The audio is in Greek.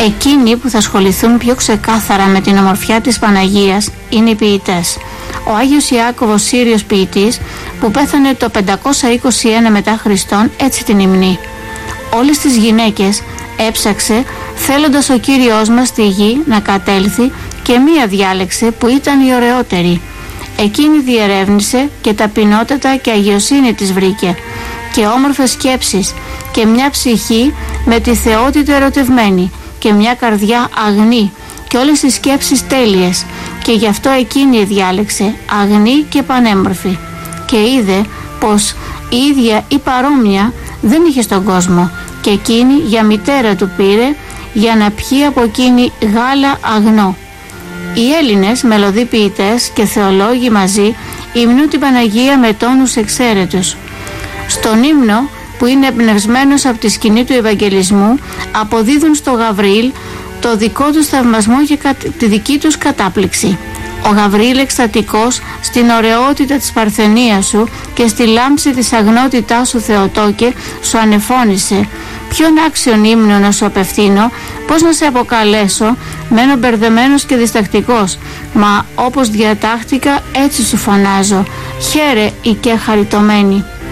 Εκείνοι που θα ασχοληθούν πιο ξεκάθαρα με την ομορφιά της Παναγίας είναι οι ποιητές. Ο Άγιος Ιάκωβος Σύριος ποιητής, που πέθανε το 521 μετά Χριστόν, έτσι την υμνεί: όλες τις γυναίκες έψαξε, θέλοντας ο Κύριος μας στη γη να κατέλθει, και μία διάλεξε που ήταν η ωραιότερη. Εκείνη διερεύνησε και ταπεινότατα και αγιοσύνη της βρήκε, και όμορφες σκέψεις, και μια ψυχή με τη θεότητα ερωτευμένη, και μια καρδιά αγνή, και όλες τις σκέψεις τέλειες, και γι' αυτό εκείνη διάλεξε, αγνή και πανέμορφη. Και είδε πως η ίδια ή παρόμοια δεν είχε στον κόσμο, και εκείνη για μητέρα του πήρε, για να πιει από εκείνη γάλα αγνό. Οι Έλληνες μελωδοί ποιητές και θεολόγοι μαζί υμνούν την Παναγία με τόνους εξαίρετους. Στον ύμνο, που είναι εμπνευσμένος από τη σκηνή του Ευαγγελισμού, αποδίδουν στο Γαβριήλ το δικό τους θαυμασμό και τη δική τους κατάπληξη. Ο Γαβριήλ εκστατικός στην ωραιότητα της παρθενίας σου και στη λάμψη της αγνότητάς σου, Θεοτόκε, σου ανεφώνησε: ποιον άξιον ύμνο να σου απευθύνω, πώς να σε αποκαλέσω? Μένω μπερδεμένος και διστακτικός, μα όπως διατάχτηκα έτσι σου φωνάζω. Χαίρε η και χαριτωμένη.